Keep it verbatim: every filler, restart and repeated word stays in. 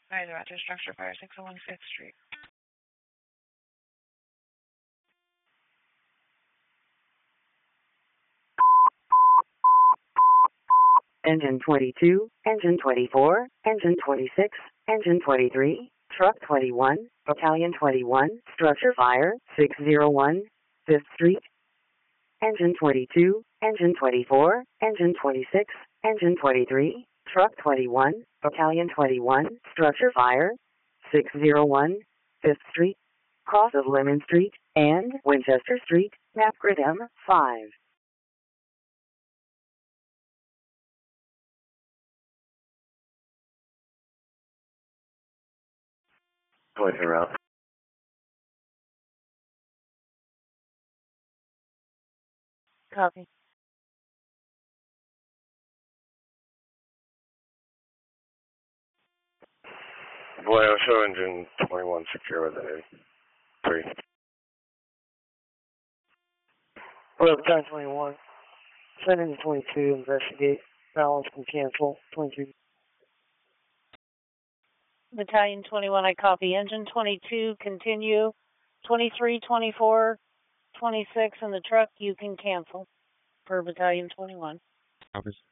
Hi, the Rochester Structure Fire, six oh one fifth Street. Engine twenty-two, Engine twenty-four, Engine twenty-six, Engine twenty-three, Truck twenty-one, Battalion twenty-one, Structure Fire, six oh one fifth Street. Engine twenty-two, Engine twenty-four, Engine twenty-six, Engine twenty-three, Truck twenty-one, Battalion twenty-one, Structure Fire, six oh one fifth Street, cross of Lemon Street and Winchester Street, map grid M five. Going around. Copy. Vallejo, show engine twenty-one secure with a three. Well, Battalion twenty-one. Send into twenty-two, investigate. Balance can cancel. twenty-two. Battalion twenty-one, I copy. Engine twenty-two, continue. twenty-three, twenty-four, twenty-six, and the truck, you can cancel. Per Battalion twenty-one. Copies.